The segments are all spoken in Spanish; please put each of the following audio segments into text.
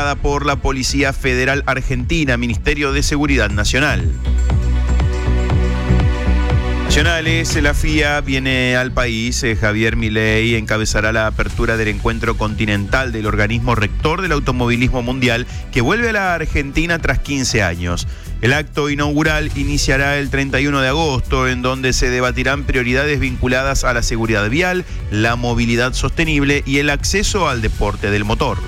realizada por la Policía Federal Argentina, Ministerio de Seguridad Nacional. Nacionales, la FIA viene al país. Javier Milei encabezará la apertura del encuentro continental del organismo rector del automovilismo mundial que vuelve a la Argentina tras 15 años. El acto inaugural iniciará el 31 de agosto, en donde se debatirán prioridades vinculadas a la seguridad vial, la movilidad sostenible y el acceso al deporte del motor.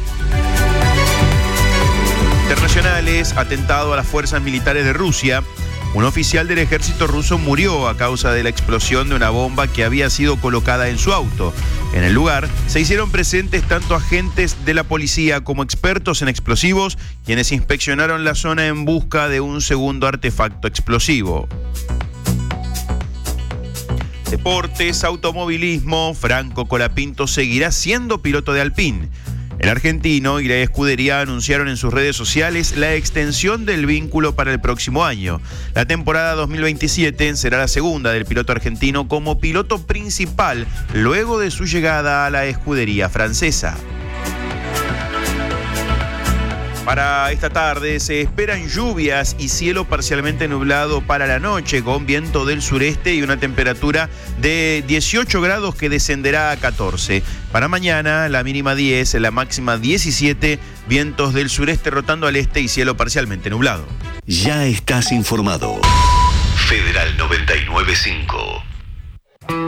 Internacionales, atentado a las fuerzas militares de Rusia. Un oficial del ejército ruso murió a causa de la explosión de una bomba que había sido colocada en su auto. En el lugar se hicieron presentes tanto agentes de la policía como expertos en explosivos, quienes inspeccionaron la zona en busca de un segundo artefacto explosivo. Deportes, automovilismo. Franco Colapinto seguirá siendo piloto de Alpine. El argentino y la escudería anunciaron en sus redes sociales la extensión del vínculo para el próximo año. La temporada 2027 será la segunda del piloto argentino como piloto principal luego de su llegada a la escudería francesa. Para esta tarde se esperan lluvias y cielo parcialmente nublado para la noche, con viento del sureste y una temperatura de 18 grados que descenderá a 14. Para mañana la mínima 10, la máxima 17, vientos del sureste rotando al este y cielo parcialmente nublado. Ya estás informado. Federal 99.5.